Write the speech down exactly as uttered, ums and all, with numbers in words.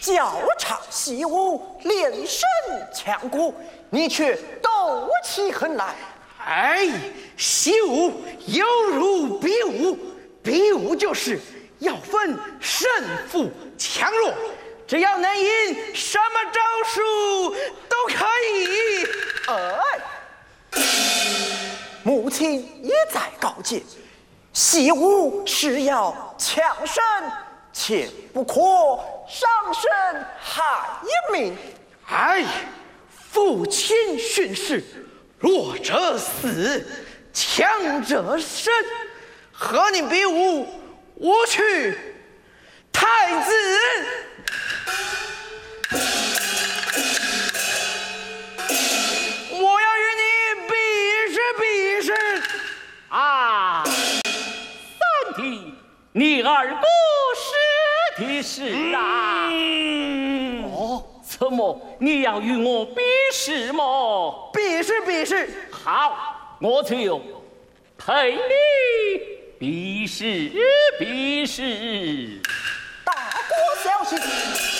教唱习武，练身强骨，你却斗起狠来。 哎，习武犹如比武，比武就是要分胜负强弱，只要能赢，什么招数都可以。 哎，母亲也在告诫，习武是要强身，切不可伤身害命。 哎，父亲训示，弱者死，强者生。和你比武，我去太子。我要与你比试比试。 啊，三弟，你二哥是的是啊。 嗯、 哦，怎么你要与我比试吗？ 比试比试。 好，我就陪你比试比试。 大哥小心！